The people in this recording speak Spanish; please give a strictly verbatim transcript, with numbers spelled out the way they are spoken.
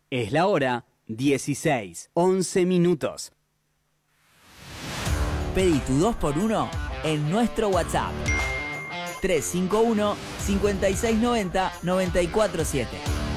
Es la hora dieciséis, once minutos. Pedí tu dos por uno en nuestro WhatsApp. tres cinco uno, cinco seis nueve cero, nueve cuatro siete.